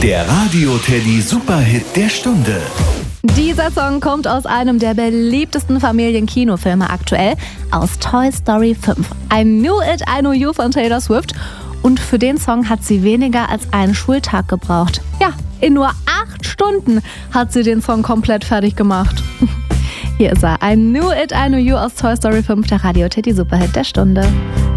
Der Radio Teddy Superhit der Stunde. Dieser Song kommt aus einem der beliebtesten Familienkinofilme aktuell, aus Toy Story 5. I Knew It, I Know You von Taylor Swift. Und für den Song hat sie weniger als einen Schultag gebraucht. Ja, in nur 8 Stunden hat sie den Song komplett fertig gemacht. Hier ist er, I Knew It, I Know You aus Toy Story 5, der Radio Teddy Superhit der Stunde.